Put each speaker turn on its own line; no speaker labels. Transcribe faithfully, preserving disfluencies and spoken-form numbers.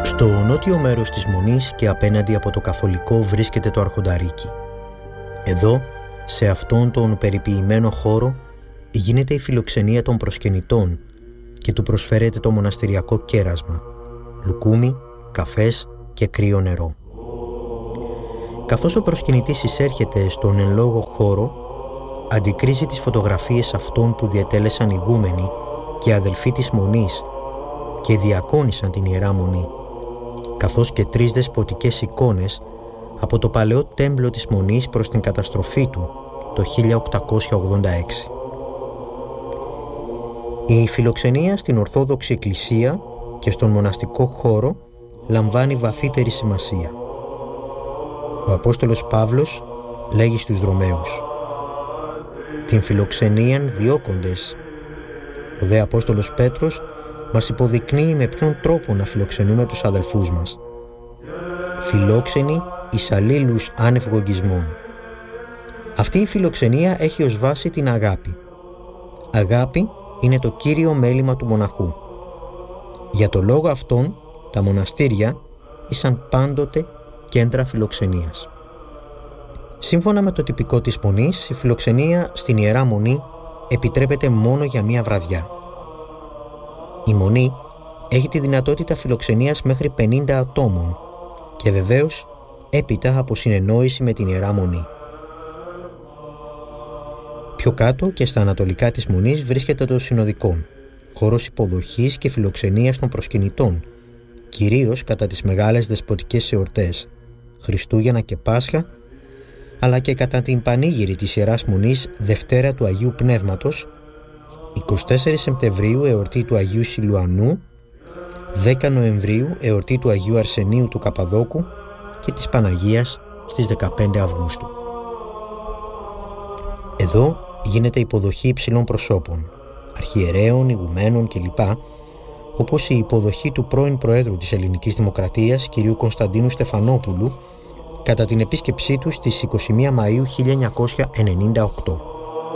Στο νότιο μέρος της Μονής και απέναντι από το Καθολικό βρίσκεται το Αρχονταρίκι. Εδώ, σε αυτόν τον περιποιημένο χώρο, γίνεται η φιλοξενία των προσκυνητών και του προσφέρεται το μοναστηριακό κέρασμα, λουκούμι, καφές και κρύο νερό. Καθώς ο προσκυνητής εισέρχεται στον εν λόγω χώρο, αντικρίζει τις φωτογραφίες αυτών που διετέλεσαν ηγούμενοι και αδελφοί της Μονής και διακόνησαν την Ιερά Μονή, καθώς και τρεις δεσποτικές εικόνες από το παλαιό τέμπλο της Μονής προς την καταστροφή του το χίλια οκτακόσια ογδόντα έξι. Η φιλοξενία στην Ορθόδοξη Εκκλησία και στον μοναστικό χώρο λαμβάνει βαθύτερη σημασία. Ο Απόστολος Παύλος λέγει στους Ρωμαίους: «Την φιλοξενίαν διώκοντες». Ο δε Απόστολος Πέτρος μας υποδεικνύει με ποιον τρόπο να φιλοξενούμε τους αδελφούς μας. Φιλόξενοι εις αλλήλους άνευ γογγισμών. Αυτή η φιλοξενία έχει ως βάση την αγάπη. Αγάπη είναι το κύριο μέλημα του μοναχού. Για το λόγο αυτόν, τα μοναστήρια ήσαν πάντοτε κέντρα φιλοξενίας. Σύμφωνα με το τυπικό της Μονής, η φιλοξενία στην Ιερά Μονή επιτρέπεται μόνο για μία βραδιά. Η Μονή έχει τη δυνατότητα φιλοξενίας μέχρι πενήντα ατόμων και βεβαίως έπειτα από συνεννόηση με την Ιερά Μονή. Πιο κάτω και στα ανατολικά της Μονής βρίσκεται το Συνοδικόν, χώρος υποδοχής και φιλοξενίας των προσκυνητών, κυρίως κατά τις μεγάλες δεσποτικές εορτές, Χριστούγεννα και Πάσχα, αλλά και κατά την πανήγυρη της Ιεράς Μονής Δευτέρα του Αγίου Πνεύματος, εικοστή τέταρτη Σεπτεμβρίου εορτή του Αγίου Σιλουανού, δέκα Νοεμβρίου εορτή του Αγίου Αρσενίου του Καπαδόκου και της Παναγίας στις δεκαπέντε Αυγούστου. Εδώ γίνεται υποδοχή υψηλών προσώπων, αρχιερέων, ηγουμένων κλπ, όπως η υποδοχή του πρώην Προέδρου της Ελληνικής Δημοκρατίας κ. Κωνσταντίνου Στεφανόπουλου κατά την επίσκεψή του στις είκοσι μία Μαΐου χίλια εννιακόσια ενενήντα οκτώ.